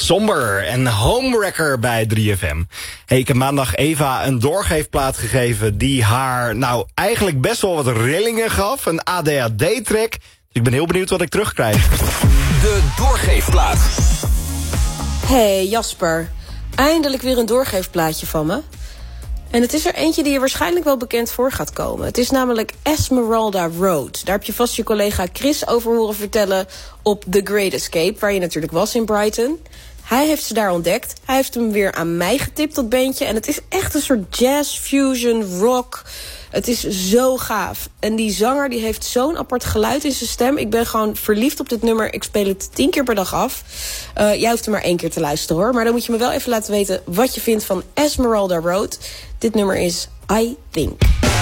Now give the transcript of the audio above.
Somber en Homewrecker bij 3FM. Hey, ik heb maandag Eva een doorgeefplaat gegeven die haar nou eigenlijk best wel wat rillingen gaf. Een ADHD-track. Dus ik ben heel benieuwd wat ik terugkrijg. De doorgeefplaat. Hey Jasper, eindelijk weer een doorgeefplaatje van me. En het is er eentje die je waarschijnlijk wel bekend voor gaat komen. Het is namelijk Esmeralda Road. Daar heb je vast je collega Chris over horen vertellen op The Great Escape, waar je natuurlijk was in Brighton. Hij heeft ze daar ontdekt. Hij heeft hem weer aan mij getipt, dat beentje. En het is echt een soort jazz, fusion, rock. Het is zo gaaf. En die zanger die heeft zo'n apart geluid in zijn stem. Ik ben gewoon verliefd op dit nummer. Ik speel het 10 keer per dag af. Jij hoeft er maar 1 keer te luisteren hoor. Maar dan moet je me wel even laten weten wat je vindt van Esmeralda Road. Dit nummer is I Think.